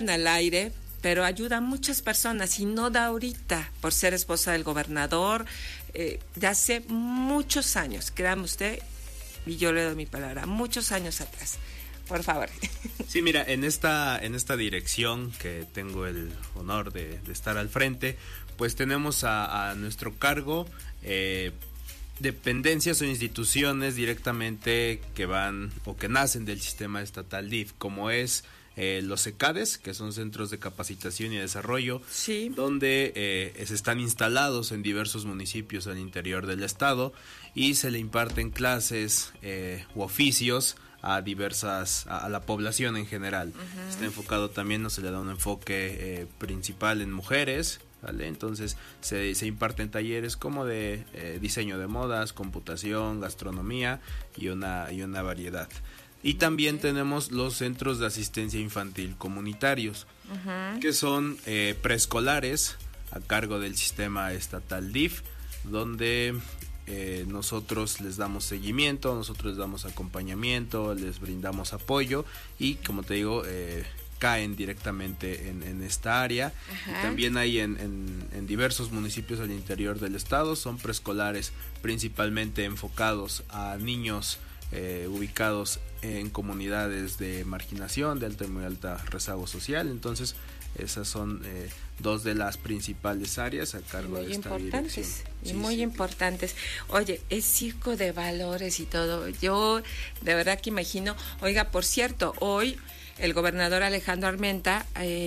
al aire, pero ayuda a muchas personas y no da ahorita por ser esposa del gobernador, de hace muchos años, créame usted, y yo le doy mi palabra, muchos años atrás. Por favor. Sí, mira, en esta dirección que tengo el honor de estar al frente, pues tenemos a nuestro cargo dependencias o instituciones directamente que van o que nacen del sistema estatal DIF, como es los CECADES, que son centros de capacitación y desarrollo, sí, donde se están instalados en diversos municipios al interior del estado y se le imparten clases u oficios a la población en general. Uh-huh. Está enfocado también, no se le da un enfoque principal en mujeres, ¿vale? Entonces se imparten talleres como de diseño de modas, computación, gastronomía y una variedad. Y también tenemos los centros de asistencia infantil comunitarios, uh-huh, que son preescolares a cargo del sistema estatal DIF, donde nosotros les damos seguimiento, nosotros les damos acompañamiento, les brindamos apoyo y, como te digo, caen directamente en esta área. Y también hay en diversos municipios al interior del estado, son preescolares principalmente enfocados a niños ubicados en comunidades de marginación, de alta y muy alta rezago social. Entonces esas son dos de las principales áreas a cargo de esta dirección. Y muy importantes. Oye, es circo de valores y todo. Yo de verdad que imagino, oiga, por cierto, hoy el gobernador Alejandro Armenta,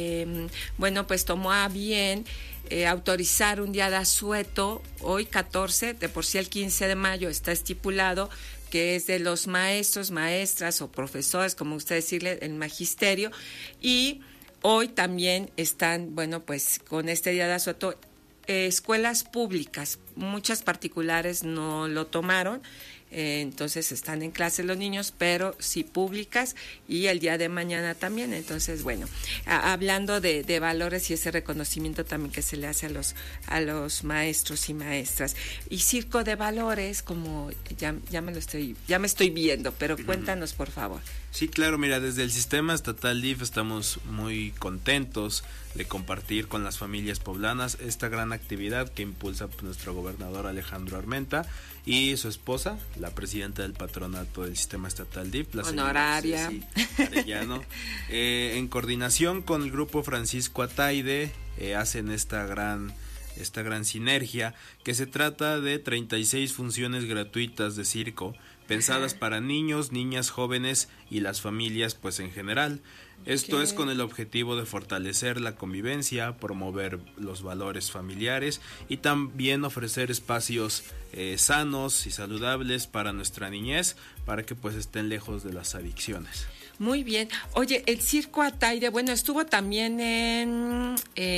bueno, pues tomó a bien autorizar un día de asueto, hoy 14, de por sí el 15 de mayo está estipulado, que es de los maestros, maestras o profesores, como usted decirle, el magisterio, y hoy también están, bueno, pues con este día de asueto, escuelas públicas, muchas particulares no lo tomaron, entonces están en clase los niños, pero sí públicas, y el día de mañana también. Entonces, bueno, hablando de valores y ese reconocimiento también que se le hace a los maestros y maestras. Y circo de valores, como ya me estoy viendo, pero cuéntanos, por favor. Sí, claro, mira, desde el sistema estatal DIF estamos muy contentos de compartir con las familias poblanas esta gran actividad que impulsa nuestro gobernador Alejandro Armenta y su esposa, la presidenta del patronato del sistema estatal DIF, la honoraria señora Ceci Arellano, en coordinación con el grupo Francisco Ataide, hacen esta gran sinergia, que se trata de 36 funciones gratuitas de circo pensadas para niños, niñas, jóvenes y las familias pues en general. Esto es con el objetivo de fortalecer la convivencia, promover los valores familiares y también ofrecer espacios sanos y saludables para nuestra niñez, para que pues estén lejos de las adicciones. Muy bien. Oye, el circo Ataide, bueno, estuvo también en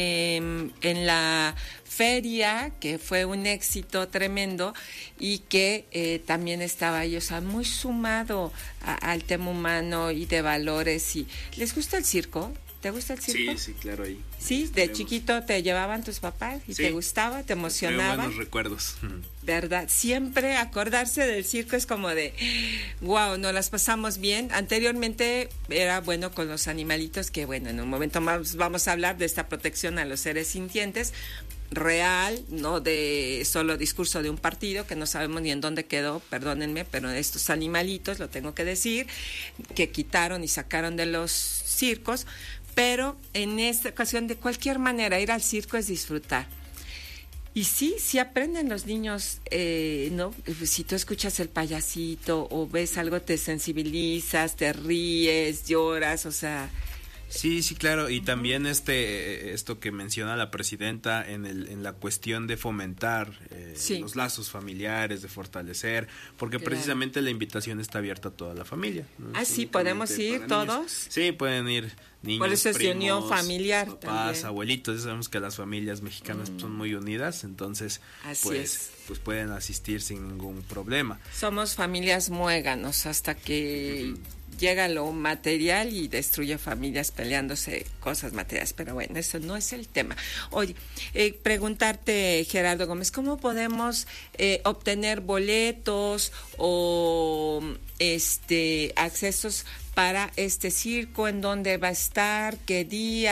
la feria, que fue un éxito tremendo, y que también estaba ahí, o sea, muy sumado al tema humano y de valores. Y ¿les gusta el circo? ¿Te gusta el circo? Sí, claro, ahí. Sí, de chiquito te llevaban tus papás y te gustaba, te emocionaba. Buenos recuerdos. ¿Verdad? Siempre acordarse del circo es como de, wow, nos las pasamos bien. Anteriormente era bueno con los animalitos, que bueno, en un momento más vamos a hablar de esta protección a los seres sintientes, real, no de solo discurso de un partido que no sabemos ni en dónde quedó, perdónenme, pero estos animalitos, lo tengo que decir, que quitaron y sacaron de los circos. Pero en esta ocasión, de cualquier manera, ir al circo es disfrutar. Y sí aprenden los niños, ¿no? Si tú escuchas el payasito o ves algo, te sensibilizas, te ríes, lloras, o sea... Sí, claro, y también esto que menciona la presidenta en la cuestión de fomentar los lazos familiares, de fortalecer, porque precisamente la invitación está abierta a toda la familia, ¿no? Ah, sí, ¿podemos ir todos? Sí, pueden ir niños, por eso es primos, unión familiar, papás, también. Abuelitos. Ya sabemos que las familias mexicanas son muy unidas, entonces pues pueden asistir sin ningún problema. Somos familias muéganos hasta que llega lo material y destruye familias peleándose cosas materiales, pero bueno, eso no es el tema. Oye, preguntarte, Gerardo Gómez, ¿cómo podemos obtener boletos o accesos para este circo? ¿En dónde va a estar? ¿Qué día?